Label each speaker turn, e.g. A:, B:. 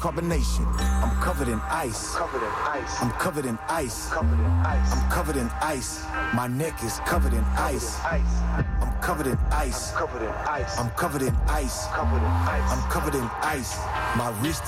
A: carbonation. I'm covered in ice.
B: Covered in ice.
A: I'm covered in ice.
B: Covered in ice.
A: I'm covered in ice. My neck is covered in ice. I'm covered in ice.
B: Covered in ice.
A: I'm covered in ice.
B: Covered in ice.
A: I'm covered in ice. My wrist